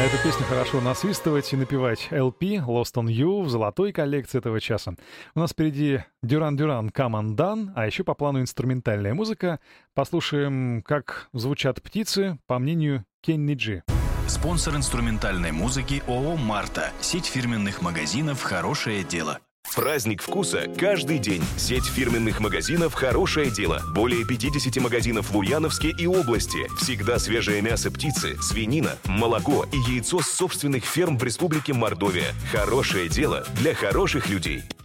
Эту песню хорошо насвистывать и напевать. LP Lost on You в золотой коллекции этого часа. У нас впереди Duran Duran Come Undone, а еще по плану инструментальная музыка. Послушаем, как звучат птицы, по мнению Кенни Джи. Спонсор инструментальной музыки ООО «Марта». Сеть фирменных магазинов «Хорошее дело». Праздник вкуса каждый день. Сеть фирменных магазинов «Хорошее дело». Более 50 магазинов в Ульяновске и области. Всегда свежее мясо птицы, свинина, молоко и яйцо с собственных ферм в Республике Мордовия. Хорошее дело для хороших людей.